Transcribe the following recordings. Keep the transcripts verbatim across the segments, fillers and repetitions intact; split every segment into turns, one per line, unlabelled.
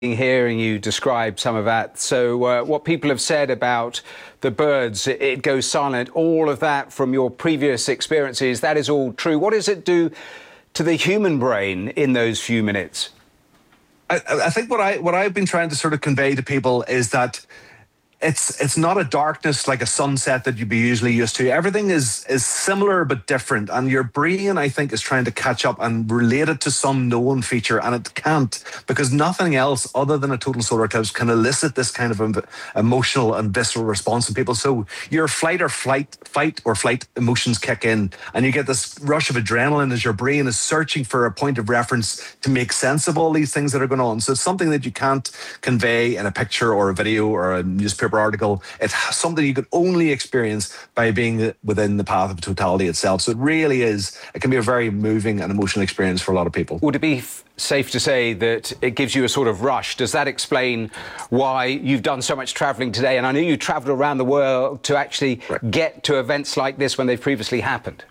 Hearing you describe some of that. So uh, what people have said about the birds, it, it goes silent, all of that from your previous experiences, that is all true. What does it do to the human brain in those few minutes?
I, I think what, I, what I've been trying to sort of convey to people is that it's it's not a darkness like a sunset that you'd be usually used to. Everything is is similar but different, and your brain, I think, is trying to catch up and relate it to some known feature, and it can't, because nothing else other than a total solar eclipse can elicit this kind of emotional and visceral response in people. So your flight or flight, fight or flight emotions kick in, and you get this rush of adrenaline as your brain is searching for a point of reference to make sense of all these things that are going on. So it's something that you can't convey in a picture or a video or a newspaper article. It's something you could only experience by being within the path of totality itself. So it really is, it can be a very moving and emotional experience for a lot of people.
Would it be f- safe to say that it gives you a sort of rush? Does that explain why you've done so much travelling today? And I know you travelled around the world to actually right. get to events like this when they've previously happened.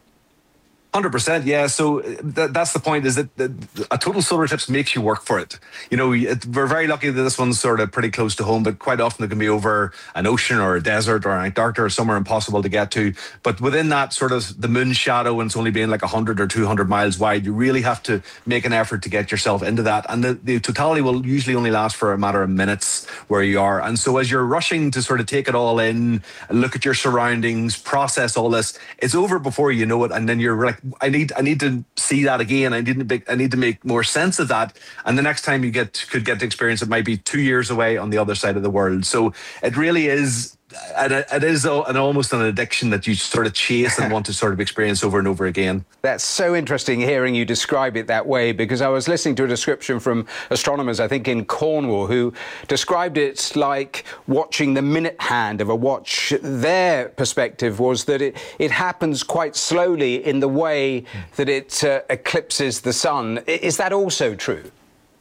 one hundred percent, yeah. So th- that's the point, is that the, a total solar eclipse makes you work for it. You know, it, we're very lucky that this one's sort of pretty close to home, but quite often it can be over an ocean or a desert or Antarctica or somewhere impossible to get to. But within that sort of the moon shadow, and it's only being like one hundred or two hundred miles wide, you really have to make an effort to get yourself into that. And the, the totality will usually only last for a matter of minutes where you are. And so as you're rushing to sort of take it all in, look at your surroundings, process all this, it's over before you know it. And then you're like, I need I need to see that again. I need to make I need to make more sense of that. And the next time you get could get to experience it might be two years away on the other side of the world. So it really is, and it is an almost an addiction that you sort of chase and want to sort of experience over and over again.
That's so interesting hearing you describe it that way, because I was listening to a description from astronomers, I think in Cornwall, who described it like watching the minute hand of a watch. Their perspective was that it, it happens quite slowly in the way that it uh, eclipses the sun. Is that also true?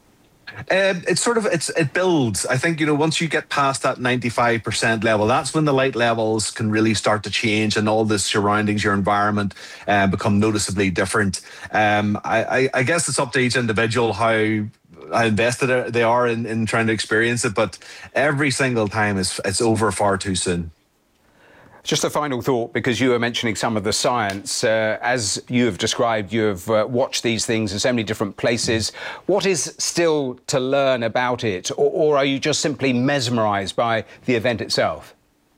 Um, it's sort of, it's it builds. I think, you know, once you get past that ninety-five percent level, that's when the light levels can really start to change and all the surroundings, your environment, uh, become noticeably different. Um, I, I, I guess it's up to each individual how how invested they are in, in trying to experience it, but every single time it's, it's over far too soon.
Just a final thought, because you were mentioning some of the science. Uh, as you have described, you have uh, watched these things in so many different places. What is still to learn about it, or, or are you just simply mesmerised by the event itself?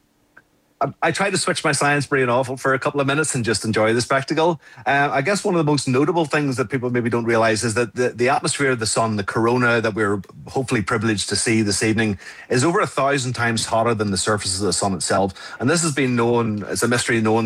I, I try to switch my science brain off for a couple of minutes and just enjoy the spectacle. Uh, I guess one of the most notable things that people maybe don't realise is that the, the atmosphere of the sun, the corona that we're hopefully privileged to see this evening, is over a thousand times hotter than the surface of the sun itself. And this has been known, it's a mystery known